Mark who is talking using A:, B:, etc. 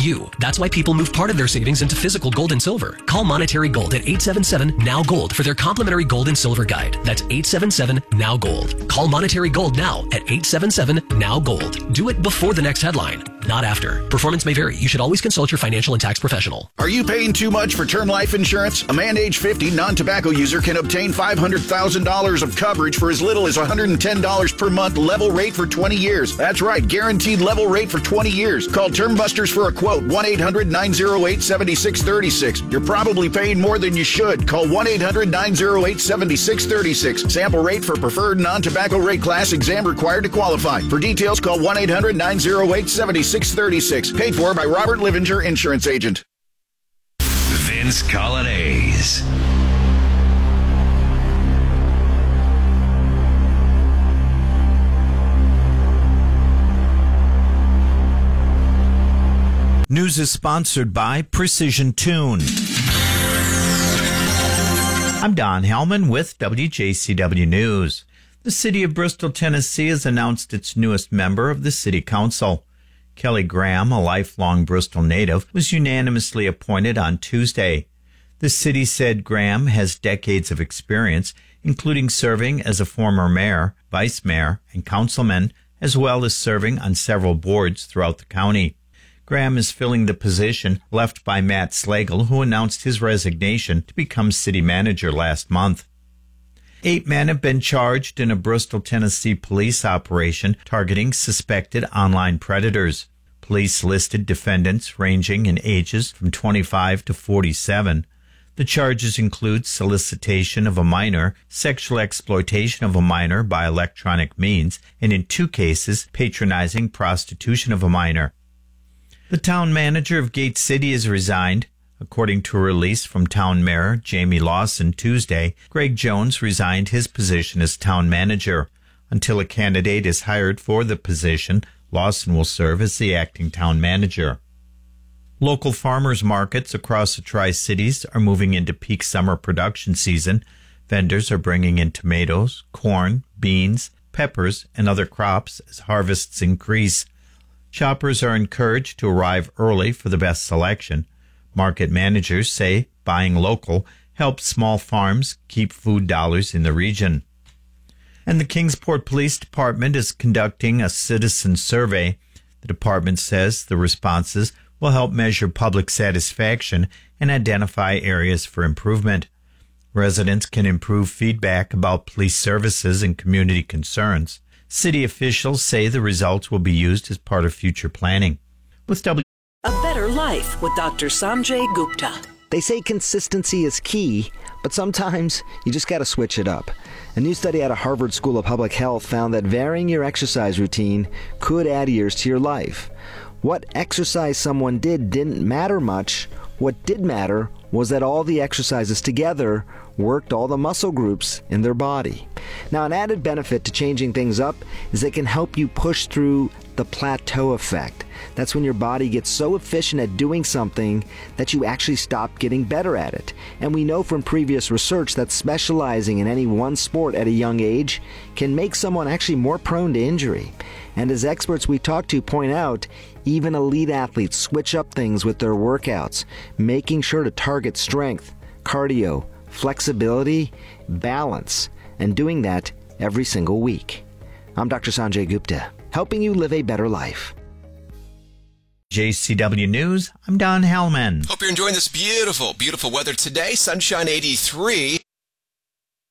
A: you. That's why people move part of their savings into physical gold and silver. Call Monetary Gold at 877-NOW-GOLD for their complimentary gold and silver guide. That's 877-NOW-GOLD. Call Monetary Gold now at 877-NOW-GOLD. Do it before the next headline, not after. Performance may vary. You should always consult your financial and tax professional.
B: Are you paying too much for term life insurance? A man age 50 non-tobacco user can obtain $500,000 of coverage for as little as $110 per month, level rate for 20 years. That's right, guaranteed level rate for 20 years. Call Term Busters for a quote, 1-800-908-7636. You're probably paying more than you should. Call 1-800-908-7636. Sample rate for preferred non-tobacco rate class, exam required to qualify. For details, call 1-800-908-7636. Paid for by Robert Livinger, Insurance Agent.
C: Vince Colonnese.
D: News is sponsored by Precision Tune. I'm Don Hellman with WJCW News. The city of Bristol, Tennessee has announced its newest member of the city council. Kelly Graham, a lifelong Bristol native, was unanimously appointed on Tuesday. The city said Graham has decades of experience, including serving as a former mayor, vice mayor, and councilman, as well as serving on several boards throughout the county. Graham is filling the position left by Matt Slagle, who announced his resignation to become city manager last month. 8 men have been charged in a Bristol, Tennessee police operation targeting suspected online predators. Police listed defendants ranging in ages from 25 to 47. The charges include solicitation of a minor, sexual exploitation of a minor by electronic means, and in 2 cases, patronizing prostitution of a minor. The town manager of Gate City has resigned. According to a release from town mayor Jamie Lawson Tuesday, Greg Jones resigned his position as town manager. Until a candidate is hired for the position, Lawson will serve as the acting town manager. Local farmers markets across the Tri-Cities are moving into peak summer production season. Vendors are bringing in tomatoes, corn, beans, peppers, and other crops as harvests increase. Shoppers are encouraged to arrive early for the best selection. Market managers say buying local helps small farms keep food dollars in the region. And the Kingsport Police Department is conducting a citizen survey. The department says the responses will help measure public satisfaction and identify areas for improvement. Residents can improve feedback about police services and community concerns. City officials say the results will be used as part of future planning. With
E: A Better Life with Dr. Sanjay Gupta.
F: They say consistency is key, but sometimes you just got to switch it up. A new study out of Harvard School of Public Health found that varying your exercise routine could add years to your life. What exercise someone did didn't matter much. What did matter was that all the exercises together worked all the muscle groups in their body. Now, an added benefit to changing things up is it can help you push through the plateau effect. That's when your body gets so efficient at doing something that you actually stop getting better at it. And we know from previous research that specializing in any one sport at a young age can make someone actually more prone to injury. And as experts we talk to point out, even elite athletes switch up things with their workouts, making sure to target strength, cardio, flexibility, balance, and doing that every single week. I'm Dr. Sanjay Gupta, helping you live a better life.
D: JCW News, I'm Don Hellman.
G: Hope you're enjoying this beautiful, beautiful weather today. Sunshine 83.